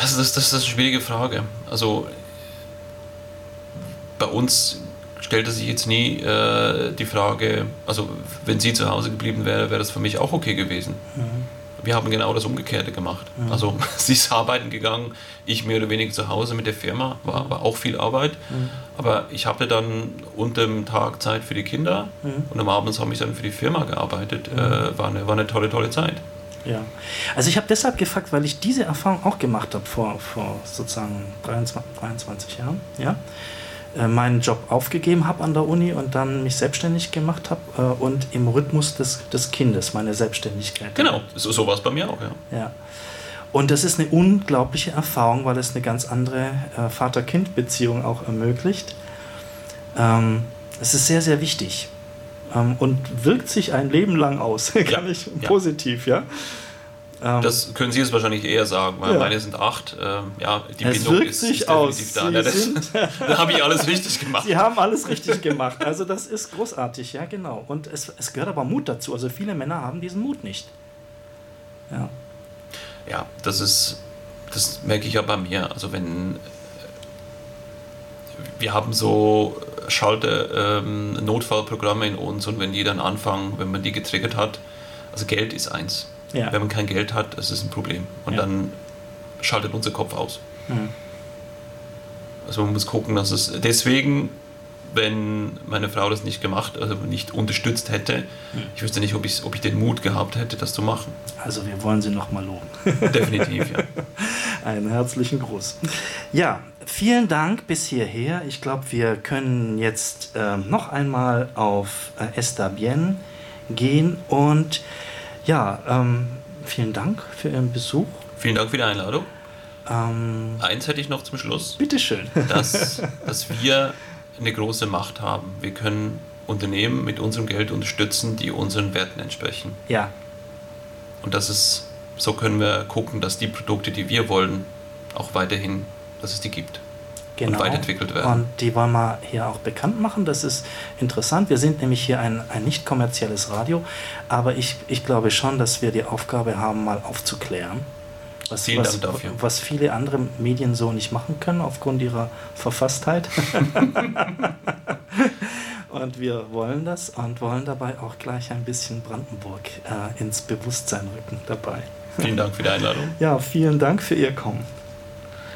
Also das ist eine schwierige Frage. Also bei uns stellte sich jetzt nie die Frage, also wenn sie zu Hause geblieben wäre, wäre das für mich auch okay gewesen. Wir haben genau das Umgekehrte gemacht. Also sie ist arbeiten gegangen, ich mehr oder weniger zu Hause mit der Firma, war auch viel Arbeit. Aber ich hatte dann unter dem Tag Zeit für die Kinder und am Abend habe ich dann für die Firma gearbeitet. War eine tolle Zeit. Ja, also ich habe deshalb gefragt, weil ich diese Erfahrung auch gemacht habe vor sozusagen 23 Jahren. Ja? Meinen Job aufgegeben habe an der Uni und dann mich selbstständig gemacht habe und im Rhythmus des Kindes meine Selbstständigkeit. Genau, so war es bei mir auch, ja. Ja. Und das ist eine unglaubliche Erfahrung, weil es eine ganz andere Vater-Kind-Beziehung auch ermöglicht. Es ist sehr, sehr wichtig und wirkt sich ein Leben lang aus, positiv, ja. Das können Sie jetzt wahrscheinlich eher sagen, weil meine sind 8. Die es Bindung wirkt ist sich definitiv aus. da. Da habe ich alles richtig gemacht. Sie haben alles richtig gemacht. Also das ist großartig, ja genau. Und es gehört aber Mut dazu. Also viele Männer haben diesen Mut nicht. Ja. Ja, das merke ich ja bei mir. Also wir haben so Notfallprogramme in uns und wenn die dann anfangen, wenn man die getriggert hat, also Geld ist eins. Ja. Wenn man kein Geld hat, das ist ein Problem. Und dann schaltet unser Kopf aus. Also man muss gucken, dass es deswegen, wenn meine Frau das nicht gemacht, also nicht unterstützt hätte, ich wüsste nicht, ob ich den Mut gehabt hätte, das zu machen. Also wir wollen Sie nochmal loben. Definitiv, ja. Einen herzlichen Gruß. Ja, vielen Dank bis hierher. Ich glaube, wir können jetzt noch einmal auf Está Bien gehen und vielen Dank für Ihren Besuch. Vielen Dank für die Einladung. Eins hätte ich noch zum Schluss. Bitteschön. Dass wir eine große Macht haben. Wir können Unternehmen mit unserem Geld unterstützen, die unseren Werten entsprechen. Ja. Und so können wir gucken, dass die Produkte, die wir wollen, auch weiterhin, dass es die gibt. Genau. Und weiterentwickelt werden. Und die wollen wir hier auch bekannt machen. Das ist interessant. Wir sind nämlich hier ein nicht kommerzielles Radio, aber ich glaube schon, dass wir die Aufgabe haben, mal aufzuklären, was viele andere Medien so nicht machen können, aufgrund ihrer Verfasstheit. Und wir wollen das und wollen dabei auch gleich ein bisschen Brandenburg ins Bewusstsein rücken dabei. Vielen Dank für die Einladung. Ja, vielen Dank für Ihr Kommen.